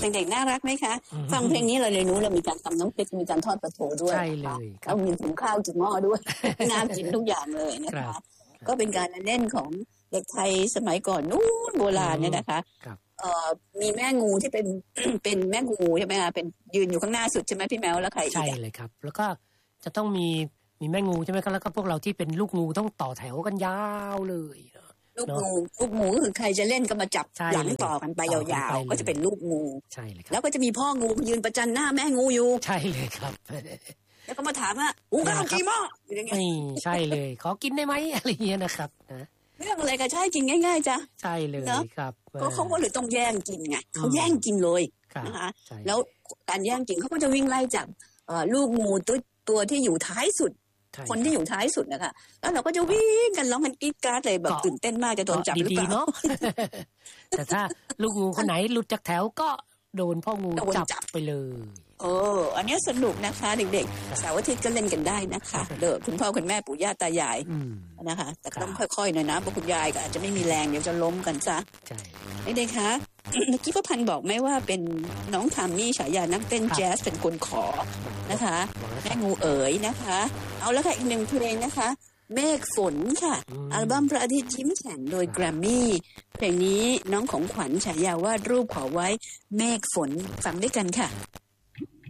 เด็กๆน่ารักไหมคะฟังเพลงนี้เราเลยรู้เรามีการตำน้ำพริกมีการทอดปลาทูด้วยใช่เลยแล้วมีถุงข้าวจุ่มหม้อด้วยน่ากินทุกอย่างเลยนะคะก็เป็นการเล่นของเด็กไทยสมัยก่อนนู้นโบราณเนี่ยนะคะมีแม่งูที่เป็น เป็นแม่งูใช่ไหมคะเป็นยืนอยู่ข้างหน้าสุดใช่ไหมพี่แมวแล้วใครใช่เลยครับแล้วก็จะต้องมีแม่งูใช่ไหมครับแล้วก็พวกเราที่เป็นลูกงูต้องต่อแถวกันยาวเลยลูกงูก็คือใครจะเล่นก็มาจับหลังต่อกันไปยาวๆก็จะเป็นลูกงูใช่เลยครับแล้วก็จะมีพ่องูยืนประจันหน้าแม่งูอยู่ใช่เลยครับแล้วก็มาถามว่าข้าวกี่หม้ออย่างเงี้ยใช่เลยขอกินได้ไหมอะไรเงี้ยนะครับนะเรื่องอะไรก็ใช่กินง่ายๆจ้ะใช่เลยครับก็เขาก็เลยต้องแย่งกินไงเขาแย่งกินเลยนะคะแล้วการแย่งกินเขาก็จะวิ่งไล่จับลูกงูตัวที่อยู่ท้ายสุดคนที่อยู่ท้ายสุดนะคะแล้วเราก็จะวิ่งกันร้องกันกรี๊ดกราดเลยแบบตื่นเต้นมากจะโดนจับหรือเปล่าเนาะแต่ถ้าลูกงูคนไหนหลุดจากแถวก็โดนพ่องูจับไปเลยอันนี้สนุกนะคะเด็กๆเสาร์อาทิตย์ก็เล่นกันได้นะคะเด้อคุณพ่อคุณแม่ปู่ย่าตายายนะคะแต่ต้องค่อยๆหน่อยนะเพราะคุณยายก็อาจจะไม่มีแรงเดี๋ยวจะล้มกันซะใช่เด็กๆคะเมื่อกี้พ่อพันธุ์บอกไหมว่าเป็นน้องทามมี่ฉายานักเต้นแจ๊สเป็นคนขอนะคะแม่งูเอ๋ยนะคะเอาแล้วค่ะอีกหนึ่งเพลงนะคะเมฆฝนค่ะอัลบั้มพระอาทิตย์ยิ้มแฉ่งโดยแกรมมี่เพลงนี้น้องของขวัญฉายาว่ารูปขอไว้เมฆฝนฟังด้วยกันค่ะ